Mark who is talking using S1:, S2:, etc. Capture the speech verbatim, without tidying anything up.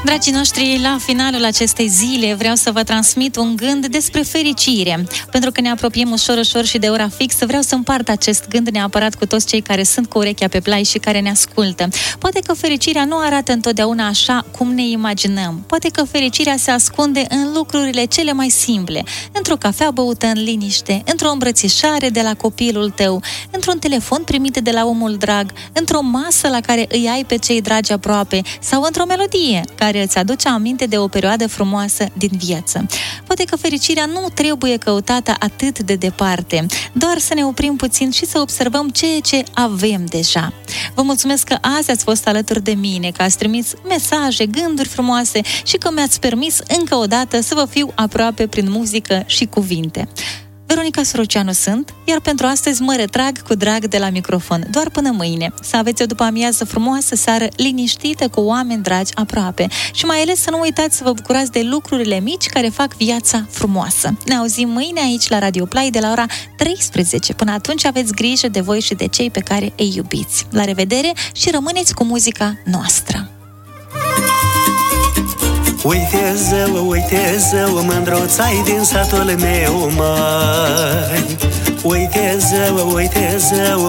S1: Dragii noștri, la finalul acestei zile vreau să vă transmit un gând despre fericire. Pentru că ne apropiem ușor, ușor și de ora fixă, vreau să împart acest gând neapărat cu toți cei care sunt cu urechea pe plai și care ne ascultă. Poate că fericirea nu arată întotdeauna așa cum ne imaginăm. Poate că fericirea se ascunde în lucrurile cele mai simple. Într-o cafea băută în liniște, într-o îmbrățișare de la copilul tău, într-un telefon primit de la omul drag, într-o masă la care îi ai pe cei dragi aproape sau într-o melodie care îți aduce aminte de o perioadă frumoasă din viață. Poate că fericirea nu trebuie căutată atât de departe, doar să ne oprim puțin și să observăm ceea ce avem deja. Vă mulțumesc că azi ați fost alături de mine, că ați trimis mesaje, gânduri frumoase și că mi-ați permis încă o dată să vă fiu aproape prin muzică și cuvinte. Veronica Soroceanu sunt, iar pentru astăzi mă retrag cu drag de la microfon, doar până mâine. Să aveți o după-amiază frumoasă, seară liniștită cu oameni dragi aproape și mai ales să nu uitați să vă bucurați de lucrurile mici care fac viața frumoasă. Ne auzim mâine aici la Radio Play de la ora treisprezece. Până atunci aveți grijă de voi și de cei pe care îi iubiți. La revedere și rămâneți cu muzica noastră!
S2: Uite zău, uite zău, mândruț-ai din satul meu, măi. Uite zău, uite zău,